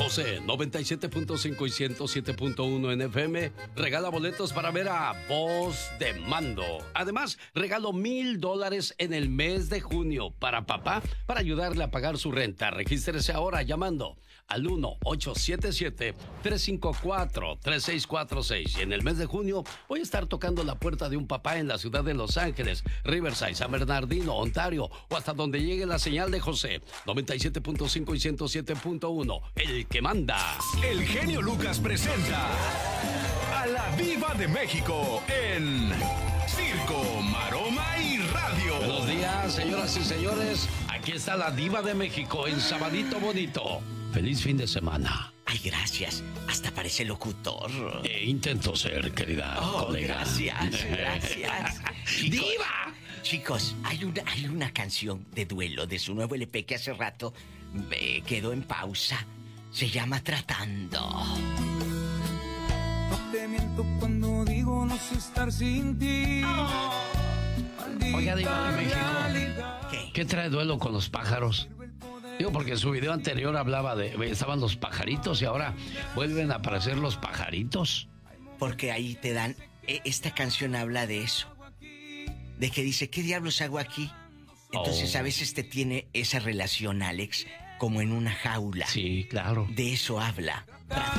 José, 97.5 y 107.1 en FM, regala boletos para ver a Voz de Mando. Además, regalo $1,000 en el mes de junio para papá, para ayudarle a pagar su renta. Regístrese ahora llamando al 1-877-354-3646. Y en el mes de junio voy a estar tocando la puerta de un papá en la ciudad de Los Ángeles, Riverside, San Bernardino, Ontario, o hasta donde llegue la señal de José, 97.5 y 107.1, el que manda. El genio Lucas presenta a la Diva de México en Circo, Maroma y Radio. Buenos días, señoras y señores. Aquí está la Diva de México en Sabadito Bonito. Feliz fin de semana. Ay, gracias. Hasta parece locutor. Intento ser, querida colega. Gracias. Chicos, ¡Diva! Chicos, hay una canción de duelo de su nuevo LP que hace rato quedó en pausa. Se llama Tratando. No te miento cuando digo no sé estar sin ti. Oiga, Diva de México. ¿Qué trae duelo con los pájaros? Digo, porque en su video anterior hablaba estaban los pajaritos y ahora vuelven a aparecer los pajaritos. Porque ahí te dan... esta canción habla de eso. De que dice, ¿qué diablos hago aquí? Entonces a veces te tiene esa relación, Alex, como en una jaula. Sí, claro. De eso habla. Tratando.